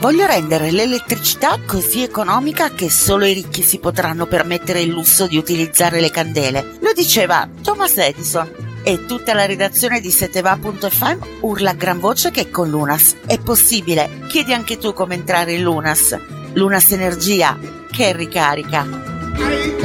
Voglio rendere l'elettricità così economica che solo i ricchi si potranno permettere il lusso di utilizzare le candele. Lo diceva Thomas Edison. E tutta la redazione di seteva.fm urla a gran voce che con Lunas è possibile. Chiedi anche tu come entrare in Lunas. Lunas Energia, che ricarica.